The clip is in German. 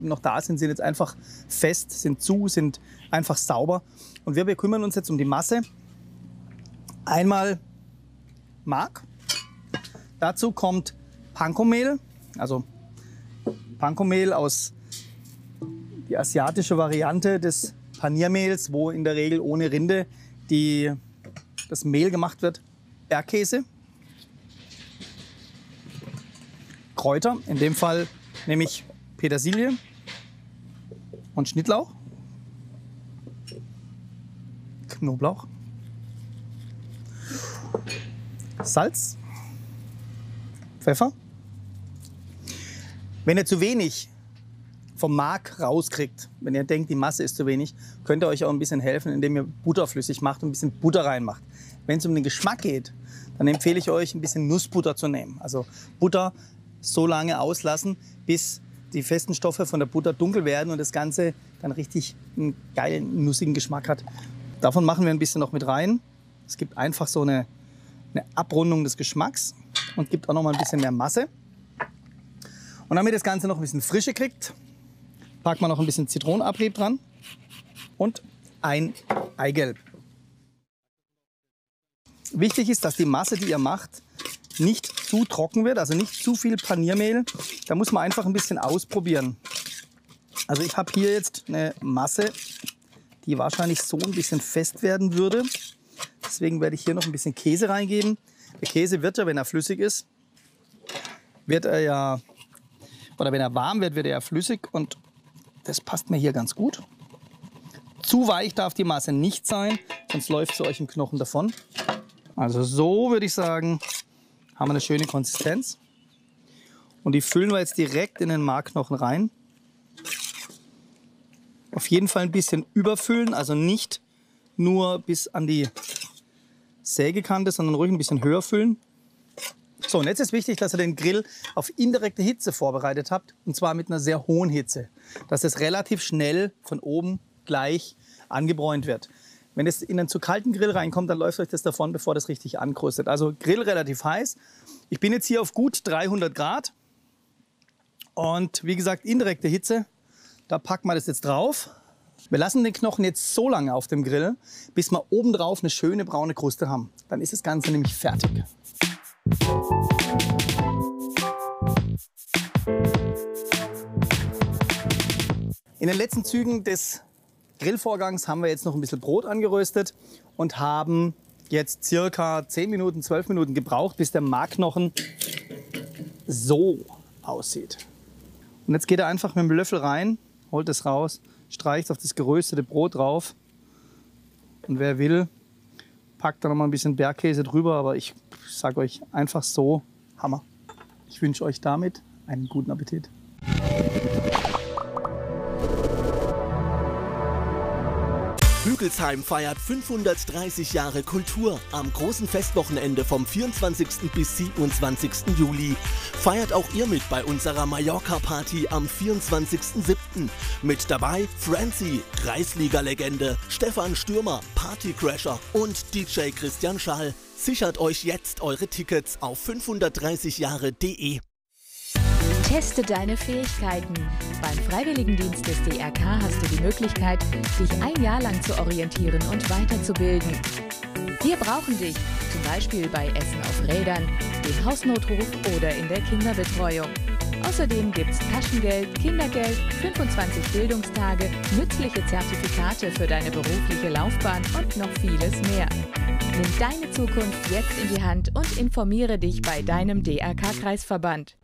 noch da sind, sind jetzt einfach fest, sind einfach sauber. Und wir kümmern uns jetzt um die Masse. Einmal Mark. Dazu kommt Panko-Mehl, also Panko-Mehl aus die asiatische Variante des Paniermehls, wo in der Regel ohne Rinde das Mehl gemacht wird. Bergkäse, Kräuter, in dem Fall nehme ich Petersilie und Schnittlauch, Knoblauch, Salz, Pfeffer. Wenn ihr zu wenig vom Mark rauskriegt, wenn ihr denkt, die Masse ist zu wenig, könnt ihr euch auch ein bisschen helfen, indem ihr Butter flüssig macht und ein bisschen Butter reinmacht. Wenn es um den Geschmack geht, dann empfehle ich euch, ein bisschen Nussbutter zu nehmen. Also Butter so lange auslassen, bis die festen Stoffe von der Butter dunkel werden und das Ganze dann richtig einen geilen, nussigen Geschmack hat. Davon machen wir ein bisschen noch mit rein. Es gibt einfach so eine Abrundung des Geschmacks und gibt auch noch mal ein bisschen mehr Masse. Und damit das Ganze noch ein bisschen Frische kriegt, packt man noch ein bisschen Zitronenabrieb dran und ein Eigelb. Wichtig ist, dass die Masse, die ihr macht, nicht zu trocken wird, also nicht zu viel Paniermehl. Da muss man einfach ein bisschen ausprobieren. Also ich habe hier jetzt eine Masse, die wahrscheinlich so ein bisschen fest werden würde. Deswegen werde ich hier noch ein bisschen Käse reingeben. Der Käse wird ja, wenn er flüssig ist, wird er ja, oder wenn er warm wird, wird er ja flüssig und das passt mir hier ganz gut. Zu weich darf die Masse nicht sein, sonst läuft sie euch im Knochen davon. Also so würde ich sagen, haben wir eine schöne Konsistenz. Und die füllen wir jetzt direkt in den Markknochen rein. Auf jeden Fall ein bisschen überfüllen, also nicht nur bis an die Sägekante, sondern ruhig ein bisschen höher füllen. So, und jetzt ist wichtig, dass ihr den Grill auf indirekte Hitze vorbereitet habt. Und zwar mit einer sehr hohen Hitze. Dass es relativ schnell von oben gleich angebräunt wird. Wenn es in einen zu kalten Grill reinkommt, dann läuft euch das davon, bevor das richtig ankrustet. Also Grill relativ heiß. Ich bin jetzt hier auf gut 300 Grad. Und wie gesagt, indirekte Hitze. Da packen wir das jetzt drauf. Wir lassen den Knochen jetzt so lange auf dem Grill, bis wir obendrauf eine schöne braune Kruste haben. Dann ist das Ganze nämlich fertig. In den letzten Zügen des Grillvorgangs haben wir jetzt noch ein bisschen Brot angeröstet und haben jetzt circa 10 Minuten, 12 Minuten gebraucht, bis der Markknochen so aussieht. Und jetzt geht er einfach mit dem Löffel rein, holt es raus, streicht auf das geröstete Brot drauf. Und wer will, packt da noch mal ein bisschen Bergkäse drüber, aber ich sage euch einfach so, Hammer. Ich wünsche euch damit einen guten Appetit. Hügelsheim feiert 530 Jahre Kultur am großen Festwochenende vom 24. bis 27. Juli. Feiert auch ihr mit bei unserer Mallorca-Party am 24.07. Mit dabei Francie, Kreisliga-Legende, Stefan Stürmer, Partycrasher und DJ Christian Schall. Sichert euch jetzt eure Tickets auf 530jahre.de. Teste deine Fähigkeiten. Beim Freiwilligendienst des DRK hast du die Möglichkeit, dich ein Jahr lang zu orientieren und weiterzubilden. Wir brauchen dich, zum Beispiel bei Essen auf Rädern, dem Hausnotruf oder in der Kinderbetreuung. Außerdem gibt's Taschengeld, Kindergeld, 25 Bildungstage, nützliche Zertifikate für deine berufliche Laufbahn und noch vieles mehr. Nimm deine Zukunft jetzt in die Hand und informiere dich bei deinem DRK-Kreisverband.